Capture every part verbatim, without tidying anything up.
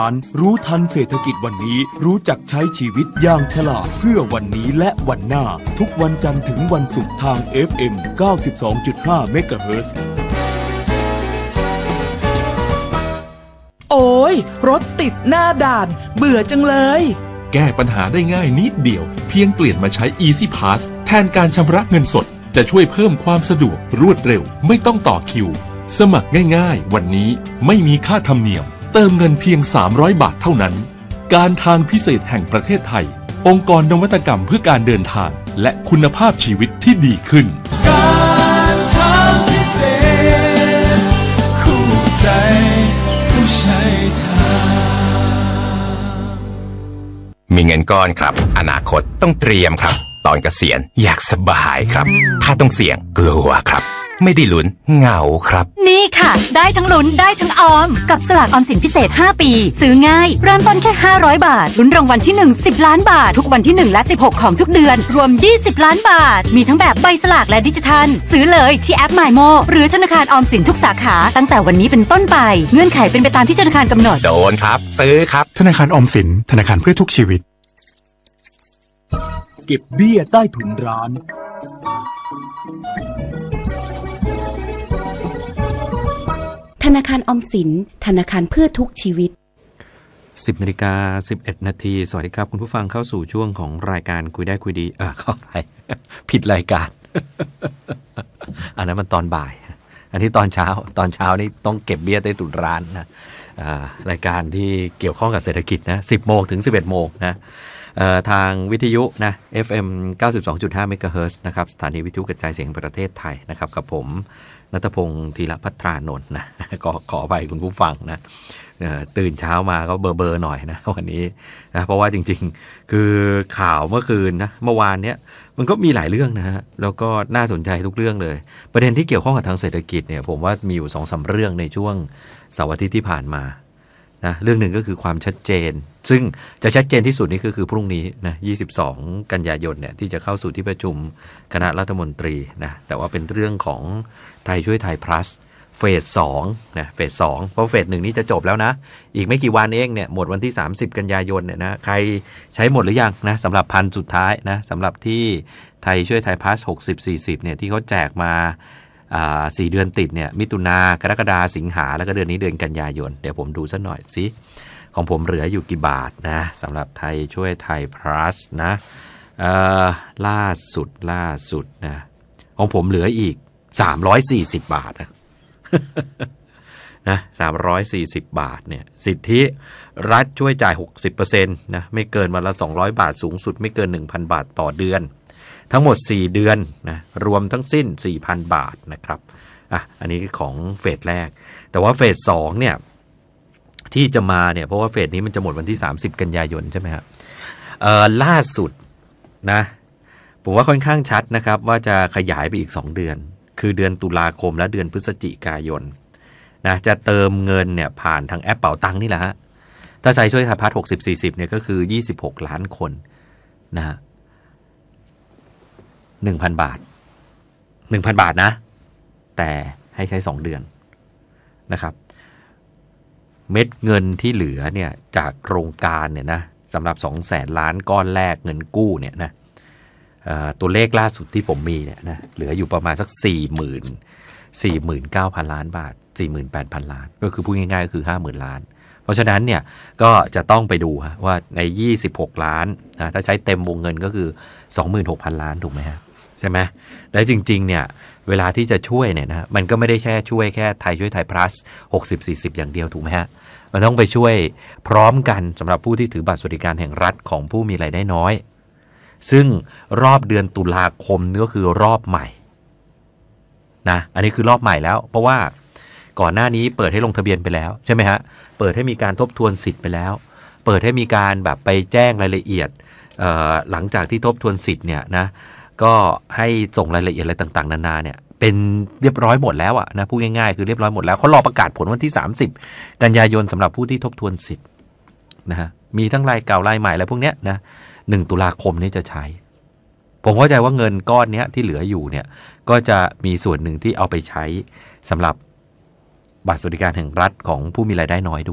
รู้ทันเศรษฐกิจวันนี้รู้จักใช้ชีวิตอย่างฉลาดเพื่อวันนี้และวันหน้าทุกวันจันทร์ถึงวันศุกร์ทาง เอฟ เอ็ม เก้าสิบสองจุดห้า เมกะเฮิรตซ์โอ้ยรถติดหน้าด่านเบื่อจังเลยแก้ปัญหาได้ง่ายนิดเดียวเพียงเปลี่ยนมาใช้ Easy Pass แทนการชำระเงินสดจะช่วยเพิ่มความสะดวกรวดเร็วไม่ต้องต่อคิวสมัครง่ายๆวันนี้ไม่มีค่าธรรมเนียมเติมเงินเพียงสามร้อยบาทเท่านั้นการทางพิเศษแห่งประเทศไทยองค์กรนวัตกรรมเพื่อการเดินทางและคุณภาพชีวิตที่ดีขึ้นการทางพิเศษคู่ใจผู้ใช้ทางมีเงินก้อนครับอนาคตต้องเตรียมครับตอนเกษียณอยากสบายครับถ้าต้องเสี่ยงกลัวครับไม่ได้ลุ้นเหงาครับนี่ค่ะได้ทั้งลุ้นได้ทั้งออมกับสลากออมสินพิเศษห้าปีซื้อง่ายเริ่มต้นแค่ห้าร้อยบาทลุ้นรางวัลที่หนึ่ง สิบล้านบาททุกวันที่หนึ่งและสิบหกของทุกเดือนรวมยี่สิบล้านบาทมีทั้งแบบใบสลากและดิจิทัลซื้อเลยที่แอป มายโม หรือธนาคารออมสินทุกสาขาตั้งแต่วันนี้เป็นต้นไปเงื่อนไขเป็นไปตามที่ธนาคารกำหนดโดนครับซื้อครับธนาคารออมสินธนาคารเพื่อทุกชีวิตเก็บเบี้ยใต้ถุนร้านธนาคารออมสินธนาคารเพื่อทุกชีวิตสิบนาฬิกาสิบเอ็ดนาทีสวัสดีครับคุณผู้ฟังเข้าสู่ช่วงของรายการคุยได้คุยดีเออเข้าไป ผิดรายการ อันนั้นมันตอนบ่ายอันนี้ตอนเช้าตอนเช้านี่ต้องเก็บเบี้ยใต้ถุนร้านนะรายการที่เกี่ยวข้องกับเศรษฐกิจนะสิบโมงถึงสิบเอ็ดโมงนะทางวิทยุนะ เอฟ เอ็ม เก้าสิบสองจุดห้า เมกะเฮิรตซ์นะครับสถานีวิทยุกระจายเสียงประเทศไทยนะครับกับผมณัฐพงศ์ธีรภัทรานนท์นะก็ขอไปคุณผู้ฟังนะตื่นเช้ามาก็เบอร์เบอร์หน่อยนะวันนี้นะเพราะว่าจริงๆคือข่าวเมื่อคืนนะเมื่อวานเนี้ยมันก็มีหลายเรื่องนะฮะแล้วก็น่าสนใจทุกเรื่องเลยประเด็นที่เกี่ยวข้องกับทางเศรษฐกิจเนี่ยผมว่ามีอยู่ สองสาม เรื่องในช่วงเสาร์อาทิตย์ที่ผ่านมานะเรื่องหนึ่งก็คือความชัดเจนซึ่งจะชัดเจนที่สุดนี่ก็คือพรุ่งนี้นะยี่สิบสองกันยายนเนี่ยที่จะเข้าสู่ที่ประชุมคณะรัฐมนตรีนะแต่ว่าเป็นเรื่องของไทยช่วยไทย plus เฟสสองนะเฟสสองเพราะเฟสหนึ่งนี่จะจบแล้วนะอีกไม่กี่วันเองเนี่ยหมดวันที่สามสิบกันยายนเนี่ยนะใครใช้หมดหรือยังนะสำหรับพันสุดท้ายนะสำหรับที่ไทยช่วยไทย plus หกสิบ สี่สิบเนี่ยที่เขาแจกมาอ่าสี่เดือนติดเนี่ยมิถุนากรกฎาสิงหาแล้วก็เดือนนี้เดือนกันยายนเดี๋ยวผมดูซะหน่อยสิของผมเหลืออยู่กี่บาทนะสำหรับไทยช่วยไทย plus นะเอ่อล่าสุดล่าสุดนะของผมเหลืออีกสามร้อยสี่สิบบาทนะ นะสามร้อยสี่สิบบาทเนี่ยสิทธิรัฐช่วยจ่าย หกสิบเปอร์เซ็นต์ นะไม่เกินวันละสองร้อยบาทสูงสุดไม่เกิน หนึ่งพัน บาทต่อเดือนทั้งหมดสี่เดือนนะรวมทั้งสิ้น สี่พัน บาทนะครับอ่ะอันนี้ของเฟสแรกแต่ว่าเฟสสองเนี่ยที่จะมาเนี่ยเพราะว่าเฟสนี้มันจะหมดวันที่สามสิบกันยายนใช่ไหมครับเอ่อล่าสุดนะผมว่าค่อนข้างชัดนะครับว่าจะขยายไปอีกสองเดือนคือเดือนตุลาคมและเดือนพฤศจิกายนนะจะเติมเงินเนี่ยผ่านทางแอปเป๋าตังค์นี่แหละฮะถ้าใช้ช่วยไทยพัฒน์หกสิบ สี่สิบเนี่ยก็คือยี่สิบหกล้านคนนะฮะ หนึ่งพัน บาท หนึ่งพัน บาทนะแต่ให้ใช้สองเดือนนะครับเม็ดเงินที่เหลือเนี่ยจากโครงการเนี่ยนะสำหรับ สองแสน ล้านก้อนแรกเงินกู้เนี่ยนะตัวเลขล่าสุดที่ผมมีเนี่ยนะเหลืออยู่ประมาณสัก สี่หมื่น สี่หมื่นเก้าพัน ล้านบาท สี่หมื่นแปดพัน ล้านก็คือพูดง่ายๆก็คือ ห้าหมื่น ล้านเพราะฉะนั้นเนี่ยก็จะต้องไปดูว่าในยี่สิบหกล้านนะถ้าใช้เต็มวงเงินก็คือ สองหมื่นหกพัน ล้านถูกไหมฮะใช่ไหมและจริงๆเนี่ยเวลาที่จะช่วยเนี่ยนะมันก็ไม่ได้แค่ช่วยแค่ไทยช่วยไทย plus หกสิบ สี่สิบอย่างเดียวถูกไหมฮะมันต้องไปช่วยพร้อมกันสำหรับผู้ที่ถือบัตรสวัสดิการแห่งรัฐของผู้มีรายได้น้อยซึ่งรอบเดือนตุลาคมก็คือรอบใหม่นะอันนี้คือรอบใหม่แล้วเพราะว่าก่อนหน้านี้เปิดให้ลงทะเบียนไปแล้วใช่ไหมฮะเปิดให้มีการทบทวนสิทธิ์ไปแล้วเปิดให้มีการแบบไปแจ้งรายละเอียดหลังจากที่ทบทวนสิทธิ์เนี่ยนะก็ให้ส่งรายละเอียดอะไรต่างๆนานาเนี่ยเป็นเรียบร้อยหมดแล้วอะนะพูดง่ายๆคือเรียบร้อยหมดแล้วเขารอประกาศผลวันที่สามสิบกันยายนสำหรับผู้ที่ทบทวนสิทธิ์นะฮะมีทั้งรายเก่ารายใหม่อะไรพวกเนี้ยนะหนึ่งตุลาคมนี้จะใช้ผมเข้าใจว่าเงินก้อนนี้ที่เหลืออยู่เนี่ยก็จะมีส่วนหนึ่งที่เอาไปใช้สำหรับบัตรสวัสดิการแห่งรัฐของผู้มีรายได้น้อยด้วย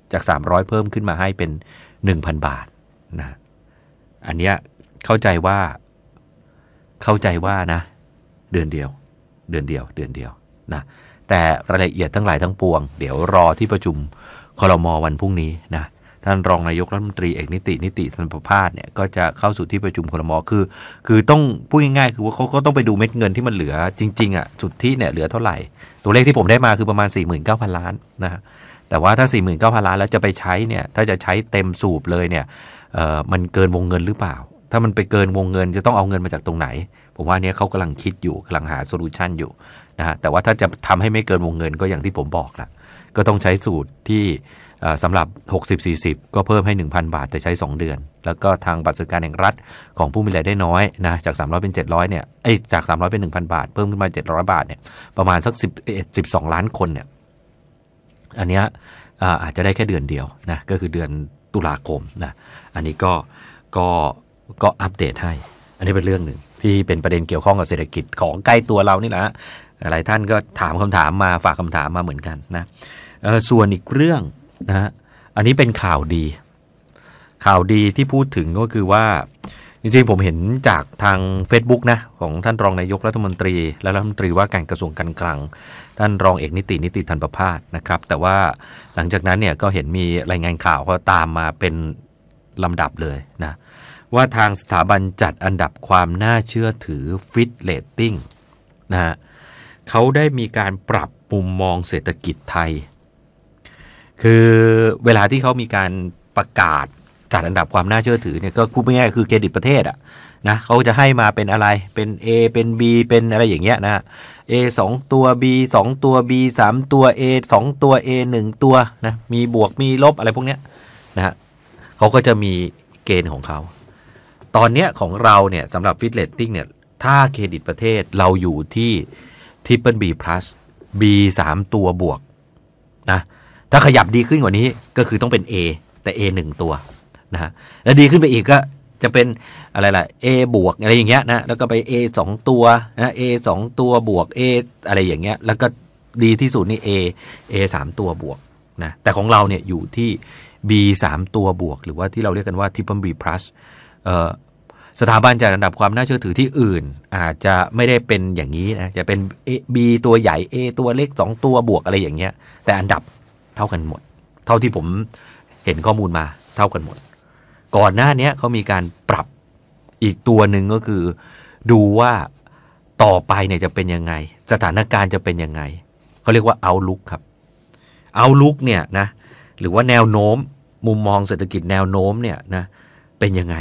จากสามร้อยเพิ่มขึ้นมาให้เป็น หนึ่งพัน บาทนะอันเนี้ยเข้าใจว่าเข้าใจว่านะเดือนเดียวเดือนเดียวเดือนเดียวนะแต่รายละเอียดทั้งหลายทั้งปวงเดี๋ยวรอที่ประชุมครม.วันพรุ่งนี้นะท่านรองนายกรัฐมนตรีเอกนิตินิติสันประภาสเนี่ยก็จะเข้าสู่ที่ประชุมครม.คือคือต้องพูดง่ายๆคือว่าเขาก็ต้องไปดูเม็ดเงินที่มันเหลือจริงๆอ่ะสุทธิเนี่ยเหลือเท่าไหร่ตัวเลขที่ผมได้มาคือประมาณ สี่หมื่นเก้าพัน ล้านนะแต่ว่าถ้า สี่หมื่นเก้าพัน ล้านแล้วจะไปใช้เนี่ยถ้าจะใช้เต็มสูบเลยเนี่ยเอ่อมันเกินวงเงินหรือเปล่าถ้ามันไปเกินวงเงินจะต้องเอาเงินมาจากตรงไหนผมว่าเนี้ยเขากำลังคิดอยู่กำลังหาโซลูชันอยู่นะฮะแต่ว่าถ้าจะทำให้ไม่เกินวงเงินก็อย่างที่ผมบอกละก็ต้องใช้สูตรที่สำหรับ หกสิบ สี่สิบ ก็เพิ่มให้ หนึ่งพัน บาทแต่ใช้สองเดือนแล้วก็ทางบัตรสวัสดิการแห่งรัฐของผู้มีรายได้น้อยนะจากสามร้อยเป็นเจ็ดร้อยเนี่ยเอ้ยจากสามร้อยเป็น หนึ่งพัน บาทเพิ่มขึ้นมาเจ็ดร้อยบาทเนี่ยประมาณสักสิบเอ็ด สิบสองล้านคนเนี่ยอันเนี้ยอาจจะได้แค่เดือนเดียวนะก็คือเดือนตุลาคมนะอันนี้ก็ก็ก็อัปเดตให้อันนี้เป็นเรื่องหนึ่งที่เป็นประเด็นเกี่ยวข้องกับเศรษฐกิจของใกล้ตัวเรานี่แหละหลายท่านก็ถามคำถามมาฝากคำถามมาเหมือนกันนะส่วนอีกเรื่องนะอันนี้เป็นข่าวดีข่าวดีที่พูดถึงก็คือว่าจริงๆผมเห็นจากทาง Facebook นะของท่านรองนายกรัฐมนตรีและรัฐมนตรีว่าการกระทรวงการคลังท่านรองเอกนิตินิติธันประภาสนะครับแต่ว่าหลังจากนั้นเนี่ยก็เห็นมีรายงานข่าวก็ตามมาเป็นลำดับเลยนะว่าทางสถาบันจัดอันดับความน่าเชื่อถือ Fitch Rating นะฮะเขาได้มีการปรับมุมมองเศรษฐกิจไทยคือเวลาที่เขามีการประกาศจัดอันดับความน่าเชื่อถือเนี่ยก็พูดง่ายๆคือเครดิตประเทศอ่ะนะเขาจะให้มาเป็นอะไรเป็น A เป็น B เป็นอะไรอย่างเงี้ยนะ A สองตัว B สองตัว B สามตัว A สองตัว A หนึ่งตัวนะมีบวกมีลบอะไรพวกเนี้ยนะฮะเขาก็จะมีเกณฑ์ของเขาตอนเนี้ยของเราเนี่ยสำหรับ Fitch Rating เนี่ยถ้าเครดิตประเทศเราอยู่ที่ Triple B plus B สามตัวบวกนะถ้าขยับดีขึ้นกว่านี้ก็คือต้องเป็น A แต่ A หนึ่งตัวนะฮะแล้วดีขึ้นไปอีกก็จะเป็นอะไรล่ะ A บวกอะไรอย่างเงี้ยนะแล้วก็ไป A สองตัวนะ A สองตัวบวก A อะไรอย่างเงี้ยแล้วก็ดีที่สุดนี่ A A สามตัวบวกนะแต่ของเราเนี่ยอยู่ที่ B สามตัวบวกหรือว่าที่เราเรียกกันว่า Triple B plus เอ่อสถาบันจัดอันดับความน่าเชื่อถือที่อื่นอาจจะไม่ได้เป็นอย่างนี้นะจะเป็น B ตัวใหญ่ A ตัวเล็กสองตัวบวกอะไรอย่างเงี้ยแต่อันดับเท่ากันหมดเท่าที่ผมเห็นข้อมูลมาเท่ากันหมดก่อนหน้านี้เขามีการปรับอีกตัวหนึ่งก็คือดูว่าต่อไปเนี่ยจะเป็นยังไงสถานการณ์จะเป็นยังไงเขาเรียกว่า outlook ครับ outlook เนี่ยนะหรือว่าแนวโน้มมุมมองเศรษฐกิจแนวโน้มเนี่ยนะเป็นยังไง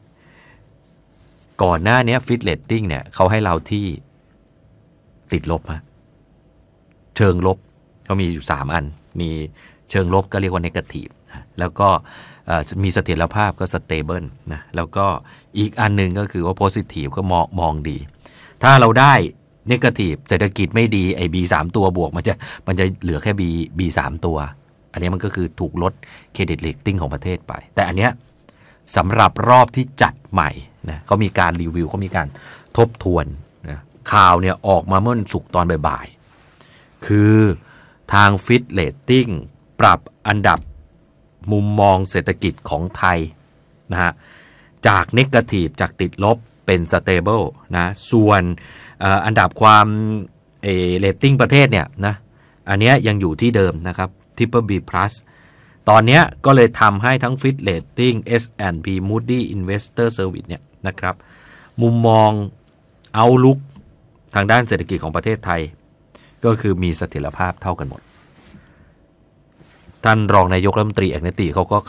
ก่อนหน้านี้ Fitch Rating เนี่ยเขาให้เราที่ติดลบฮะเชิงลบเขามีอยู่สามอันมีเชิงลบก็เรียกว่า negative แล้วก็มีเสถียรภาพก็ stable นะแล้วก็อีกอันหนึ่งก็คือว่า positive ก็มองมองดีถ้าเราได้ negative เศรษฐกิจไม่ดีไอ้ B สามตัวบวกมันจะมันจะเหลือแค่ B B สามตัวอันนี้มันก็คือถูกลด credit rating ของประเทศไปแต่อันเนี้ยสำหรับรอบที่จัดใหม่นะเขามีการรีวิวเขามีการทบทวนนะข่าวเนี่ยออกมาเมื่อศุกร์ตอนบ่ายๆคือทาง Fitch Rating ปรับอันดับมุมมองเศรษฐกิจของไทยนะฮะจาก Negative จากติดลบเป็น Stable นะส่วนอันดับความเอเรตติ้งประเทศเนี่ยนะอันเนี้ยยังอยู่ที่เดิมนะครับ Triple B plus ตอนนี้ก็เลยทำให้ทั้ง Fitch Rating เอส แอนด์ พี Moody Investor Service เนี่ยนะครับมุมมอง Outlook ทางด้านเศรษฐกิจของประเทศไทยก็คือมีเสถียรภาพเท่ากันหมดท่านรองนายกรัฐมนตรีเอกนิติเขาก็